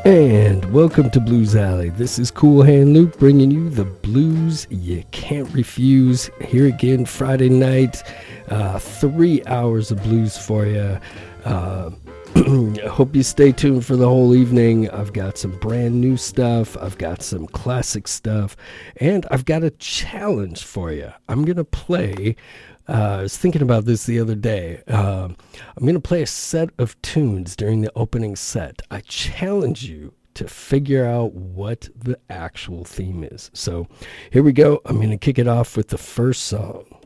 And welcome to Blues Alley. This is Cool Hand Luke bringing you the blues you can't refuse. Here again, Friday night, 3 hours of blues for you. I hope you stay tuned for the whole evening. I've got some brand new stuff. I've got some classic stuff. And I've got a challenge for you. I'm going to play... I was thinking about this the other day. I'm going to play a set of tunes during the opening set. I challenge you to figure out what the actual theme is. So here we go. I'm going to kick it off with the first song.